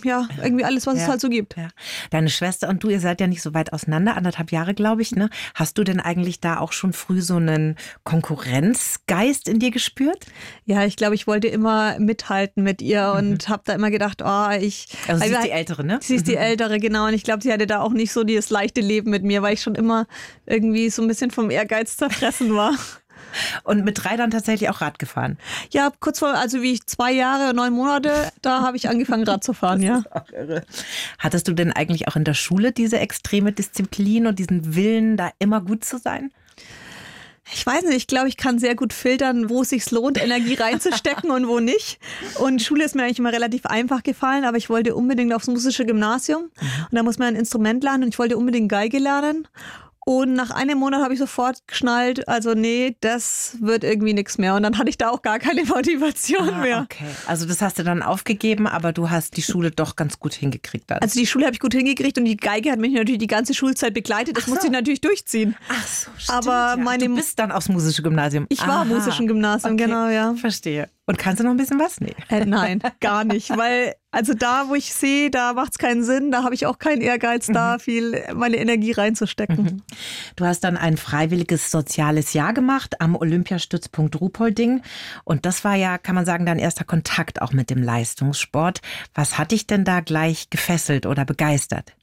ja, irgendwie alles, was es halt so gibt. Ja. Deine Schwester und du, ihr seid ja nicht so weit auseinander, 1,5 Jahre, glaube ich, ne? Hast du denn eigentlich da auch schon früh so einen Konkurrenzgeist in dir gespürt? Ja, ich glaube, ich wollte immer mithalten mit ihr und habe da immer gedacht, Also sie ist die Ältere, ne? Sie ist die Ältere, genau. Und ich glaube, sie hatte da auch nicht so dieses leichte Leben mit mir, weil ich schon immer irgendwie so ein bisschen vom Ehrgeiz zerfressen war. Und mit 3 dann tatsächlich auch Rad gefahren? Ja, kurz vor, also wie ich 2 Jahre, 9 Monate, da habe ich angefangen Rad zu fahren, ja. Das ist auch irre. Hattest du denn eigentlich auch in der Schule diese extreme Disziplin und diesen Willen, da immer gut zu sein? Ich weiß nicht, ich glaube, ich kann sehr gut filtern, wo es sich lohnt, Energie reinzustecken und wo nicht. Und Schule ist mir eigentlich immer relativ einfach gefallen, aber ich wollte unbedingt aufs musische Gymnasium. Und da muss man ein Instrument lernen und ich wollte unbedingt Geige lernen. Und nach einem Monat habe ich sofort geschnallt, also nee, das wird irgendwie nichts mehr. Und dann hatte ich da auch gar keine Motivation mehr. Okay, also das hast du dann aufgegeben, aber du hast die Schule doch ganz gut hingekriegt dann. Also die Schule habe ich gut hingekriegt und die Geige hat mich natürlich die ganze Schulzeit begleitet. Das musste ich natürlich durchziehen. Ach so, stimmt. Aber du bist dann aufs musische Gymnasium. Ich war am musischen Gymnasium, okay. Genau, ja. Verstehe. Und kannst du noch ein bisschen was? Nee. Nein, gar nicht, weil also da, wo ich sehe, da macht es keinen Sinn, da habe ich auch keinen Ehrgeiz, da viel meine Energie reinzustecken. Du hast dann ein freiwilliges soziales Jahr gemacht am Olympiastützpunkt Ruhpolding und das war ja, kann man sagen, dein erster Kontakt auch mit dem Leistungssport. Was hat dich denn da gleich gefesselt oder begeistert?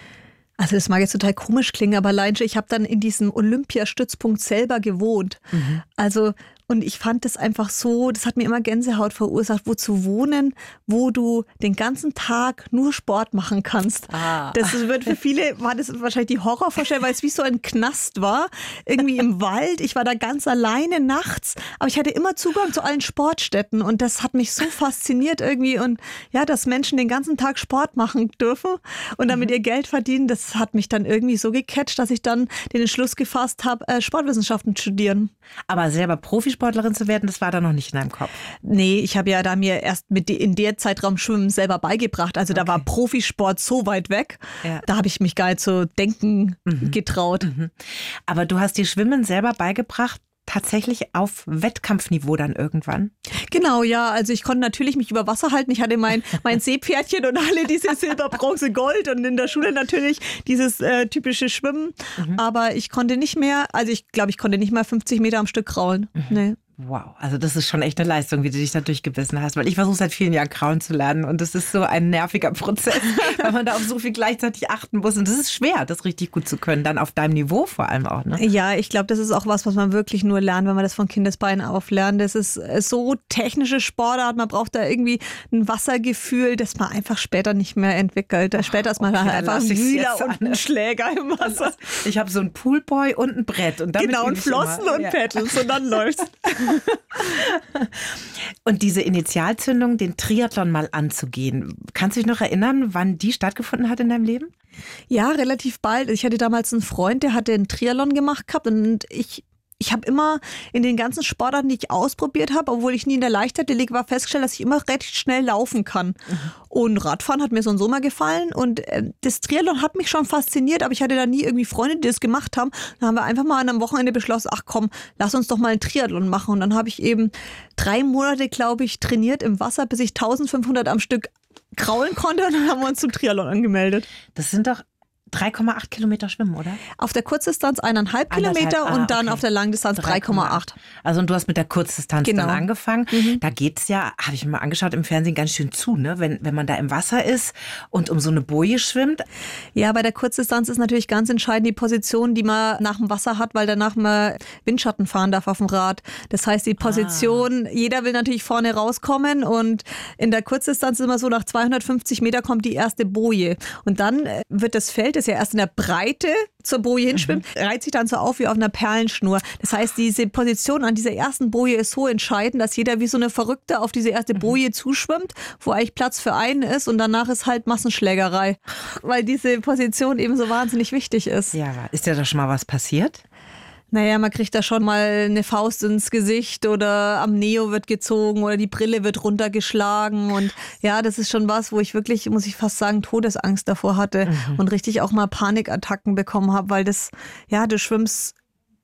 Also das mag jetzt total komisch klingen, aber allein schon, ich habe dann in diesem Olympiastützpunkt selber gewohnt. Also und ich fand das einfach so, das hat mir immer Gänsehaut verursacht, wo zu wohnen, wo du den ganzen Tag nur Sport machen kannst. Das wird für viele, war das wahrscheinlich die Horrorvorstellung, weil es wie so ein Knast war, irgendwie im Wald. Ich war da ganz alleine nachts, aber ich hatte immer Zugang zu allen Sportstätten und das hat mich so fasziniert irgendwie und ja, dass Menschen den ganzen Tag Sport machen dürfen und damit ihr Geld verdienen, das hat mich dann irgendwie so gecatcht, dass ich dann den Entschluss gefasst habe, Sportwissenschaften zu studieren. Aber selber Profisportlerin zu werden, das war da noch nicht in deinem Kopf? Nee, ich habe ja da mir erst in der Zeitraum Schwimmen selber beigebracht. Also da war Profisport so weit weg. Ja. Da habe ich mich gar nicht zu denken getraut. Aber du hast dir Schwimmen selber beigebracht, tatsächlich auf Wettkampfniveau dann irgendwann? Genau, ja. Also ich konnte natürlich mich über Wasser halten. Ich hatte mein Seepferdchen und alle diese Silber, Bronze, Gold und in der Schule natürlich dieses typische Schwimmen. Aber ich konnte nicht mehr, also ich glaube, ich konnte nicht mal 50 Meter am Stück kraulen. Nee. Wow, also das ist schon echt eine Leistung, wie du dich da durchgebissen hast, weil ich versuche seit vielen Jahren Krauen zu lernen und das ist so ein nerviger Prozess, weil man da auf so viel gleichzeitig achten muss und das ist schwer, das richtig gut zu können, dann auf deinem Niveau vor allem auch, ne? Ja, ich glaube, das ist auch was man wirklich nur lernt, wenn man das von Kindesbeinen auf lernt. Das ist so technische Sportart, man braucht da irgendwie ein Wassergefühl, das man einfach später nicht mehr entwickelt. Später ist man einfach ein Wühler und ein Schläger im Wasser. Ich habe so einen Poolboy und ein Brett. Und genau, und Flossen und Paddles und dann läuft's. Und diese Initialzündung, den Triathlon mal anzugehen, kannst du dich noch erinnern, wann die stattgefunden hat in deinem Leben? Ja, relativ bald. Ich hatte damals einen Freund, der hatte einen Triathlon gemacht gehabt und ich habe immer in den ganzen Sportarten, die ich ausprobiert habe, obwohl ich nie in der Leichtathletik war, festgestellt, dass ich immer recht schnell laufen kann. Und Radfahren hat mir so und so mal gefallen und das Triathlon hat mich schon fasziniert, aber ich hatte da nie irgendwie Freunde, die das gemacht haben. Dann haben wir einfach mal an einem Wochenende beschlossen, ach komm, lass uns doch mal einen Triathlon machen. Und dann habe ich eben 3 Monate, glaube ich, trainiert im Wasser, bis ich 1500 am Stück kraulen konnte und dann haben wir uns zum Triathlon angemeldet. Das sind doch 3,8 Kilometer schwimmen, oder? Auf der Kurzdistanz 1,5 Kilometer und dann auf der Langdistanz 3,8. Also und du hast mit der Kurzdistanz dann angefangen. Da geht's ja, habe ich mir mal angeschaut, im Fernsehen ganz schön zu, ne? Wenn man da im Wasser ist und um so eine Boje schwimmt. Ja, bei der Kurzdistanz ist natürlich ganz entscheidend die Position, die man nach dem Wasser hat, weil danach man Windschatten fahren darf auf dem Rad. Das heißt, die Position, jeder will natürlich vorne rauskommen und in der Kurzdistanz ist immer so, nach 250 Meter kommt die erste Boje. Und dann wird das Feld, das ja erst in der Breite zur Boje hinschwimmt, reiht sich dann so auf wie auf einer Perlenschnur. Das heißt, diese Position an dieser ersten Boje ist so entscheidend, dass jeder wie so eine Verrückte auf diese erste Boje zuschwimmt, wo eigentlich Platz für einen ist und danach ist halt Massenschlägerei, weil diese Position eben so wahnsinnig wichtig ist. Ja, ist dir da schon mal was passiert? Naja, man kriegt da schon mal eine Faust ins Gesicht oder am Neo wird gezogen oder die Brille wird runtergeschlagen und ja, das ist schon was, wo ich wirklich, muss ich fast sagen, Todesangst davor hatte und richtig auch mal Panikattacken bekommen habe, weil das, ja, du schwimmst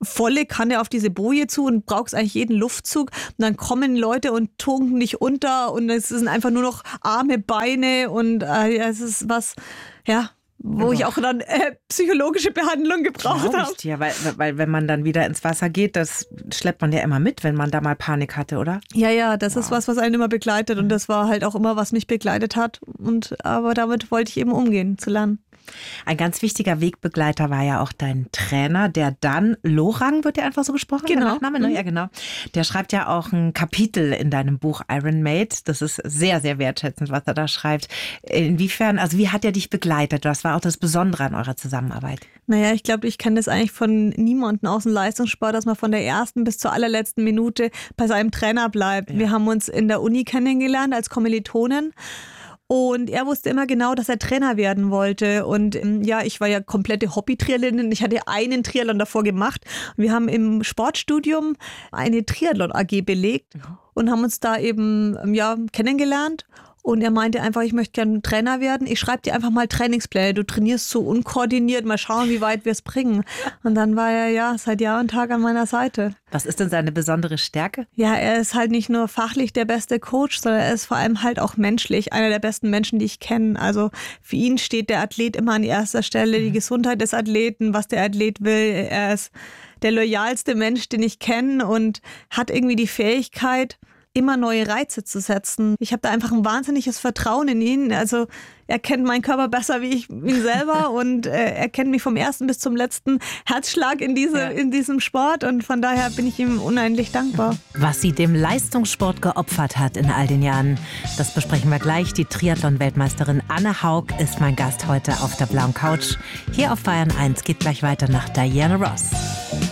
volle Kanne auf diese Boje zu und brauchst eigentlich jeden Luftzug. Und dann kommen Leute und tunken dich unter und es sind einfach nur noch Arme, Beine und es ist was, ja, wo ich auch dann psychologische Behandlung gebraucht habe. Ja, weil wenn man dann wieder ins Wasser geht, das schleppt man ja immer mit, wenn man da mal Panik hatte, oder? Ja, das ist was einen immer begleitet und das war halt auch immer, was mich begleitet hat. Aber damit wollte ich eben umgehen, zu lernen. Ein ganz wichtiger Wegbegleiter war ja auch dein Trainer, der Dan Lorang, wird ja einfach so gesprochen? Genau. Der Nachname, ne? Ja, genau. Der schreibt ja auch ein Kapitel in deinem Buch Iron Made. Das ist sehr, sehr wertschätzend, was er da schreibt. Inwiefern, also wie hat er dich begleitet? Das war auch das Besondere an eurer Zusammenarbeit. Naja, ich glaube, ich kenne das eigentlich von niemandem aus dem Leistungssport, dass man von der ersten bis zur allerletzten Minute bei seinem Trainer bleibt. Ja. Wir haben uns in der Uni kennengelernt als Kommilitonen. Und er wusste immer genau, dass er Trainer werden wollte. Und ja, ich war ja komplette Hobby-Triathletin. Ich hatte einen Triathlon davor gemacht. Wir haben im Sportstudium eine Triathlon-AG belegt und haben uns da eben kennengelernt. Und er meinte einfach, ich möchte gerne Trainer werden. Ich schreibe dir einfach mal Trainingspläne. Du trainierst so unkoordiniert. Mal schauen, wie weit wir es bringen. Und dann war er ja seit Jahr und Tag an meiner Seite. Was ist denn seine besondere Stärke? Ja, er ist halt nicht nur fachlich der beste Coach, sondern er ist vor allem halt auch menschlich. Einer der besten Menschen, die ich kenne. Also für ihn steht der Athlet immer an erster Stelle. Die Gesundheit des Athleten, was der Athlet will. Er ist der loyalste Mensch, den ich kenne und hat irgendwie die Fähigkeit, immer neue Reize zu setzen. Ich habe da einfach ein wahnsinniges Vertrauen in ihn. Also er kennt meinen Körper besser wie ich ihn selber und er kennt mich vom ersten bis zum letzten Herzschlag in diesem Sport und von daher bin ich ihm unendlich dankbar. Was sie dem Leistungssport geopfert hat in all den Jahren, das besprechen wir gleich. Die Triathlon-Weltmeisterin Anne Haug ist mein Gast heute auf der blauen Couch. Hier auf Bayern 1 geht gleich weiter nach Diana Ross.